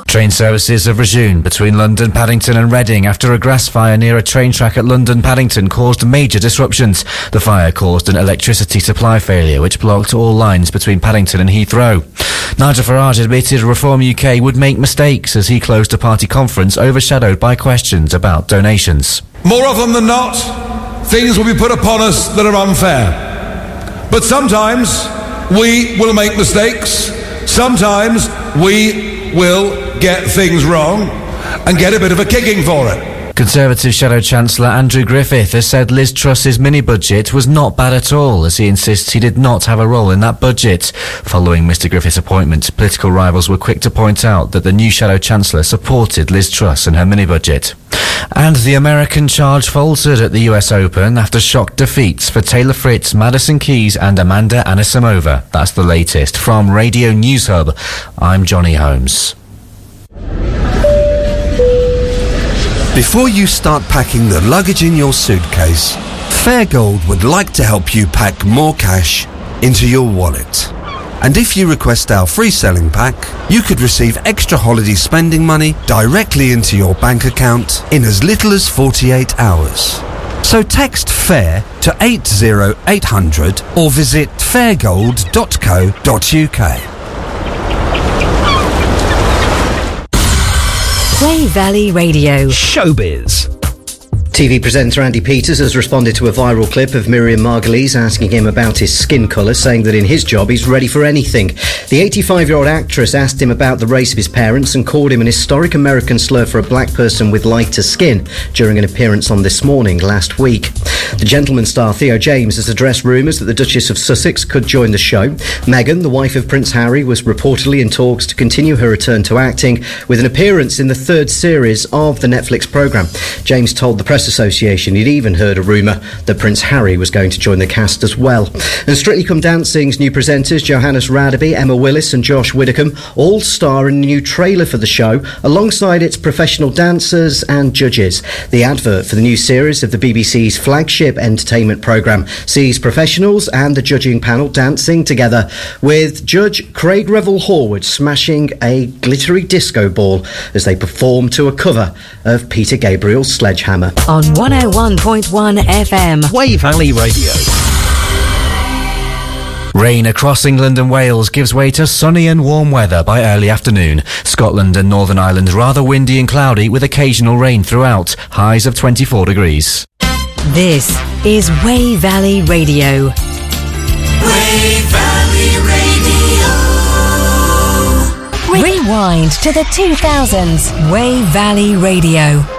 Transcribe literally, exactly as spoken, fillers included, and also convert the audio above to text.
Train services have resumed between London, Paddington and Reading after a grass fire near a train track at London Paddington caused major disruptions. The fire caused an electricity supply failure which blocked all lines between Paddington and Heathrow. Nigel Farage admitted Reform U K would make mistakes as he closed a party conference overshadowed by questions about donations. More often than not, things will be put upon us that are unfair. But sometimes we will make mistakes. Sometimes we will get things wrong and get a bit of a kicking for it. Conservative Shadow Chancellor Andrew Griffith has said Liz Truss's mini-budget was not bad at all, as he insists he did not have a role in that budget. Following Mr Griffith's appointment, political rivals were quick to point out that the new Shadow Chancellor supported Liz Truss and her mini-budget. And the American charge faltered at the U S Open after shock defeats for Taylor Fritz, Madison Keys and Amanda Anisimova. That's the latest. From Radio News Hub, I'm Johnny Holmes. Before you start packing the luggage in your suitcase, Fairgold would like to help you pack more cash into your wallet. And if you request our free selling pack, you could receive extra holiday spending money directly into your bank account in as little as forty-eight hours. So text FAIR to eight zero eight hundred or visit fairgold dot co dot uk. Way Valley Radio. Showbiz. T V presenter Andy Peters has responded to a viral clip of Miriam Margolyes asking him about his skin colour, saying that in his job he's ready for anything. The eighty-five-year-old actress asked him about the race of his parents and called him an historic American slur for a black person with lighter skin during an appearance on This Morning last week. The Gentleman star Theo James has addressed rumours that the Duchess of Sussex could join the show. Meghan, the wife of Prince Harry, was reportedly in talks to continue her return to acting with an appearance in the third series of the Netflix programme. James told the Press Association he'd even heard a rumour that Prince Harry was going to join the cast as well. And Strictly Come Dancing's new presenters, Johannes Radaby, Emma Willis and Josh Widdicombe, all star in a new trailer for the show, alongside its professional dancers and judges. The advert for the new series of the B B C's flagship entertainment programme sees professionals and the judging panel dancing together, with Judge Craig Revel-Horwood smashing a glittery disco ball as they perform to a cover of Peter Gabriel's Sledgehammer. On one oh one point one F M. Way Valley Radio. Rain across England and Wales gives way to sunny and warm weather by early afternoon. Scotland and Northern Ireland rather windy and cloudy with occasional rain throughout. Highs of twenty-four degrees. This is Way Valley Radio. Way Valley Radio. Rewind to the two thousands. Way Valley Radio.